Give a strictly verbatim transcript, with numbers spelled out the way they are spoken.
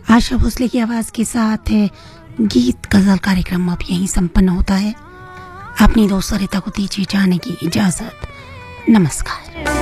आशा भोसले की आवाज के साथ गीत गजल कार्यक्रम अब यहीं संपन्न होता है। अपनी दोस्त सरिता को दीजिए जाने की इजाजत। नमस्कार।